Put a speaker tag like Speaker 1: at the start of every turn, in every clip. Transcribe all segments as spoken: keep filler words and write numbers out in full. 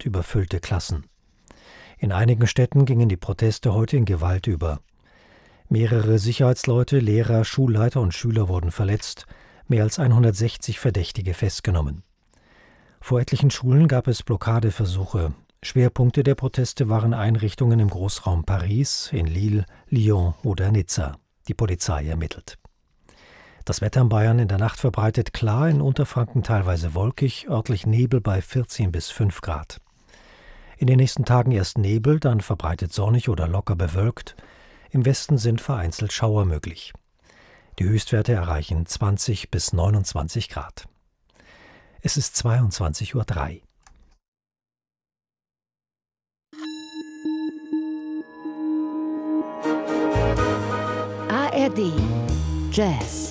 Speaker 1: komplett überfüllte Klassen. In einigen Städten gingen die Proteste heute in Gewalt über. Mehrere Sicherheitsleute, Lehrer, Schulleiter und Schüler wurden verletzt, mehr als hundertsechzig Verdächtige festgenommen. Vor etlichen Schulen gab es Blockadeversuche. Schwerpunkte der Proteste waren Einrichtungen im Großraum Paris, in Lille, Lyon oder Nizza. Die Polizei ermittelt. Das Wetter in Bayern in der Nacht verbreitet klar, in Unterfranken teilweise wolkig, örtlich Nebel bei vierzehn bis fünf Grad. In den nächsten Tagen erst Nebel, dann verbreitet sonnig oder locker bewölkt. Im Westen sind vereinzelt Schauer möglich. Die Höchstwerte erreichen zwanzig bis neunundzwanzig Grad. Es ist zweiundzwanzig Uhr drei.
Speaker 2: A R D Jazz.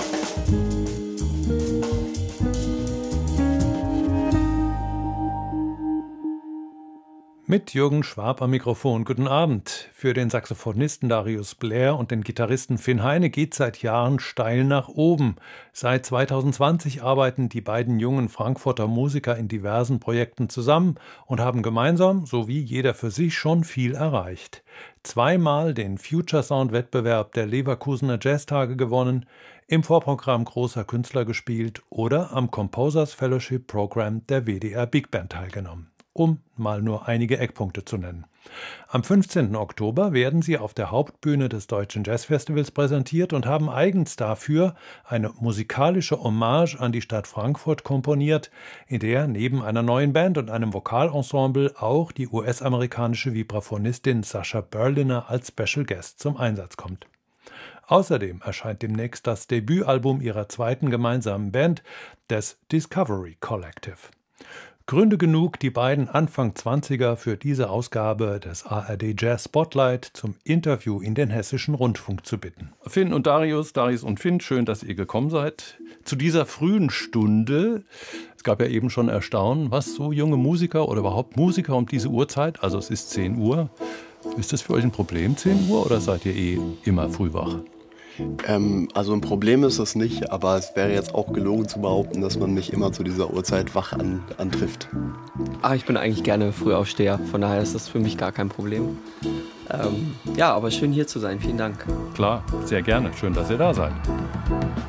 Speaker 3: Mit Jürgen Schwab am Mikrofon. Guten Abend. Für den Saxophonisten Darius Blair und den Gitarristen Finn Heine geht seit Jahren steil nach oben. Seit zweitausendzwanzig arbeiten die beiden jungen Frankfurter Musiker in diversen Projekten zusammen und haben gemeinsam, sowie jeder für sich, schon viel erreicht. Zweimal den Future Sound Wettbewerb der Leverkusener Jazztage gewonnen, im Vorprogramm großer Künstler gespielt oder am Composers Fellowship Program der W D R Big Band teilgenommen. Um mal nur einige Eckpunkte zu nennen. Am fünfzehnten Oktober werden sie auf der Hauptbühne des Deutschen Jazzfestivals präsentiert und haben eigens dafür eine musikalische Hommage an die Stadt Frankfurt komponiert, in der neben einer neuen Band und einem Vokalensemble auch die U S-amerikanische Vibraphonistin Sasha Berliner als Special Guest zum Einsatz kommt. Außerdem erscheint demnächst das Debütalbum ihrer zweiten gemeinsamen Band, des Discovery Collective. Gründe genug, die beiden Anfang zwanziger für diese Ausgabe des A R D Jazz Spotlight zum Interview in den Hessischen Rundfunk zu bitten. Finn und Darius, Darius und Finn, schön, dass ihr gekommen seid. Zu dieser frühen Stunde, es gab ja eben schon Erstaunen, was so junge Musiker oder überhaupt Musiker um diese Uhrzeit, also es ist zehn Uhr, ist das für euch ein Problem, zehn Uhr, oder seid ihr eh immer früh wach?
Speaker 4: Ähm, also ein Problem ist es nicht, aber es wäre jetzt auch gelogen zu behaupten, dass man mich immer zu dieser Uhrzeit wach an, antrifft.
Speaker 5: Ach, ich bin eigentlich gerne Frühaufsteher, von daher ist das für mich gar kein Problem. Ähm, ja, aber schön hier zu sein, vielen Dank.
Speaker 3: Klar, sehr gerne, schön, dass ihr da seid.